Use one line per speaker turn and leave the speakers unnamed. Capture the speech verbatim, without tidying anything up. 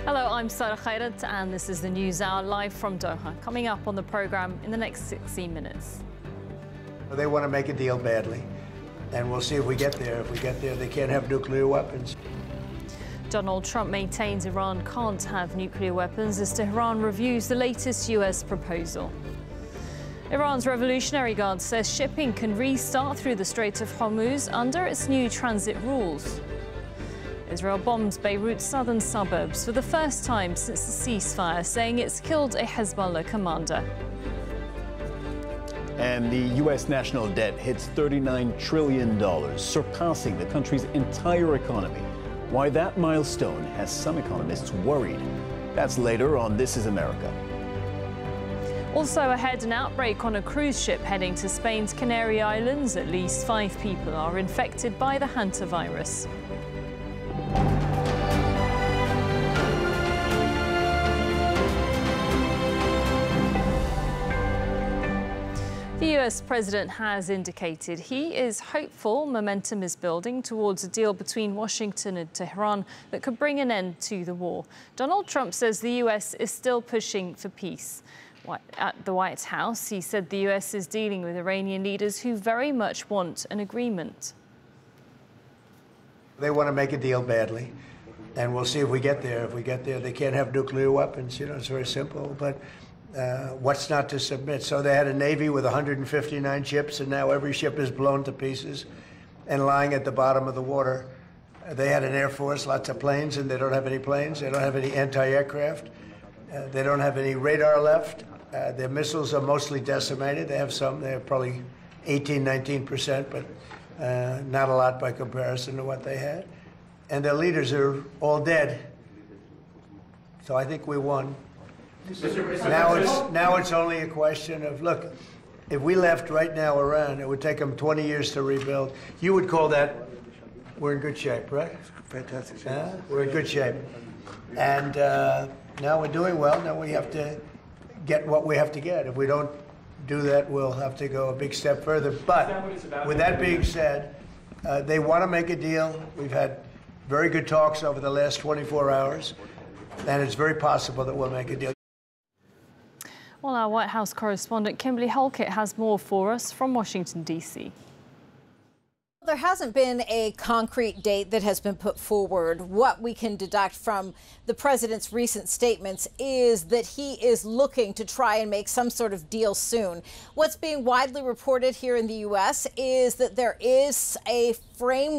Hello, I'm Sarah Khairat, and this is the News Hour live from Doha. Coming up on the program in the next sixteen minutes.
They want to make a deal badly, and we'll see if we get there. If we get there, they can't have nuclear weapons.
Donald Trump maintains Iran can't have nuclear weapons as Tehran reviews the latest U S proposal. Iran's Revolutionary Guard says shipping can restart through the Strait of Hormuz under its new transit rules. Israel bombs Beirut's southern suburbs for the first time since the ceasefire, saying it's killed a Hezbollah commander.
And the U S national debt hits thirty-nine trillion dollars, surpassing the country's entire economy. Why that milestone has some economists worried. That's later on This Is America.
Also ahead, an outbreak on a cruise ship heading to Spain's Canary Islands. At least five people are infected by the hantavirus. The U S president has indicated he is hopeful momentum is building towards a deal between Washington and Tehran that could bring an end to the war. Donald Trump says the U S is still pushing for peace. At the White House, he said the U S is dealing with Iranian leaders who very much want an agreement.
They want to make a deal badly, and we'll see if we get there. If we get there, they can't have nuclear weapons. You know, it's very simple. But Uh, what's not to submit? So they had a Navy with one hundred fifty-nine ships, and now every ship is blown to pieces and lying at the bottom of the water. Uh, they had an Air Force, lots of planes, and they don't have any planes. They don't have any anti-aircraft. Uh, they don't have any radar left. Uh, their missiles are mostly decimated. They have some. They have probably eighteen, nineteen percent, but uh, not a lot by comparison to what they had. And their leaders are all dead. So I think we won. Now it's, now it's only a question of, look, if we left right now Iran, it would take them twenty years to rebuild. You would call that, we're in good shape, right?
Fantastic shape.
Uh, we're in good shape. And uh, now we're doing well. Now we have to get what we have to get. If we don't do that, we'll have to go a big step further. But with that being said, uh, they want to make a deal. We've had very good talks over the last twenty-four hours, and it's very possible that we'll make a deal.
Well, our White House correspondent Kimberly Halkett has more for us from Washington, D C.
There hasn't been a concrete date that has been put forward. What we can deduct from the president's recent statements is that he is looking to try and make some sort of deal soon. What's being widely reported here in the U S is that there is a framework